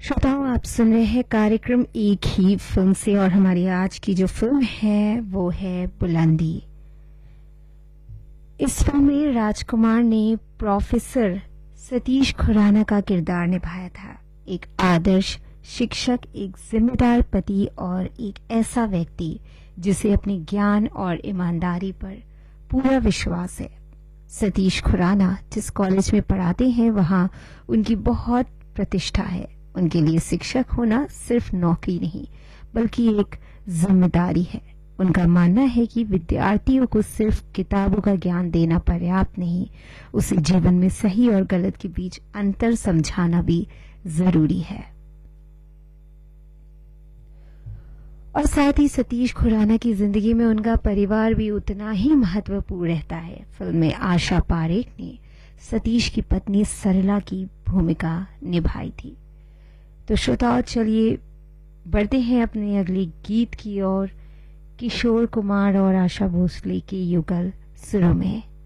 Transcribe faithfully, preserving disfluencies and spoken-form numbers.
श्रोताओं, आप सुन रहे हैं कार्यक्रम एक ही फिल्म से और हमारी आज की जो फिल्म है वो है बुलंदी। इस फिल्म में राजकुमार ने प्रोफेसर सतीश खुराना का किरदार निभाया था। एक आदर्श शिक्षक, एक जिम्मेदार पति और एक ऐसा व्यक्ति जिसे अपने ज्ञान और ईमानदारी पर पूरा विश्वास है। सतीश खुराना जिस कॉलेज में पढ़ाते हैं वहां उनकी बहुत प्रतिष्ठा है। उनके लिए शिक्षक होना सिर्फ नौकरी नहीं बल्कि एक जिम्मेदारी है। उनका मानना है कि विद्यार्थियों को सिर्फ किताबों का ज्ञान देना पर्याप्त नहीं, उसे जीवन में सही और गलत के बीच अंतर समझाना भी जरूरी है। और साथ ही सतीश खुराना की जिंदगी में उनका परिवार भी उतना ही महत्वपूर्ण रहता है। फिल्म में आशा पारेख ने सतीश की पत्नी सरला की भूमिका निभाई थी। तो श्रोताओ, चलिए बढ़ते हैं अपने अगले गीत की ओर। किशोर कुमार और आशा भोसले के युगल सुरों में।